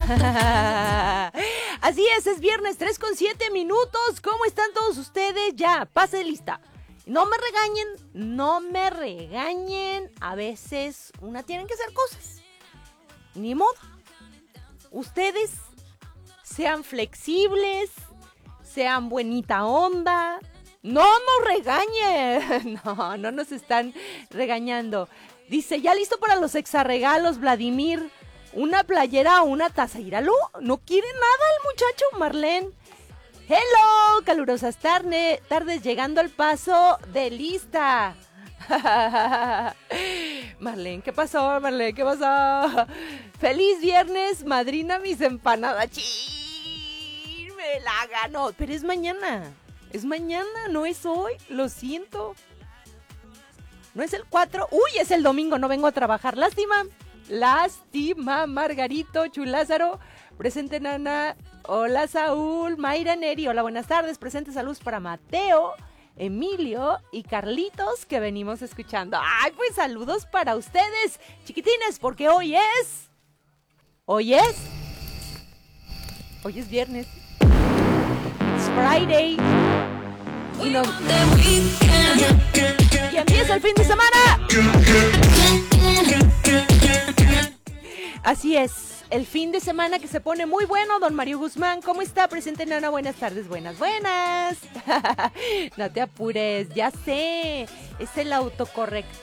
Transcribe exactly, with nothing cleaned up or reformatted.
Así es, es viernes, tres con siete minutos. ¿Cómo están todos ustedes? Ya, pase lista. No me regañen, no me regañen. A veces una tienen que hacer cosas. Ni modo. Ustedes sean flexibles, sean buenita onda. No nos regañen. No, no nos están regañando. Dice, ¿ya listo para los exarregalos, Vladimir? Una playera o una taza. Íralo, no quiere nada el muchacho, Marlene. Hello, calurosas tarde, tardes llegando al Paso de lista. Marlene, ¿qué pasó, Marlene? ¿Qué pasó? Feliz viernes, madrina mis empanadas. ¡Chin! Me la ganó. Pero es mañana. Es mañana, no es hoy. Lo siento. No es el cuatro. Uy, es el domingo, no vengo a trabajar. Lástima. Lástima, Margarito, Chulázaro. Presente, Nana. Hola, Saúl. Mayra Neri. Hola, buenas tardes. Presente, saludos para Mateo, Emilio y Carlitos, que venimos escuchando. Ay, pues saludos para ustedes, chiquitines, porque hoy es... Hoy es... Hoy es viernes. It's Friday. Y, nos... y empieza el fin de semana. Así es, el fin de semana que se pone muy bueno. Don Mario Guzmán, ¿cómo está? Presente, Nana, buenas tardes, buenas, buenas. No te apures, ya sé, es el autocorrector.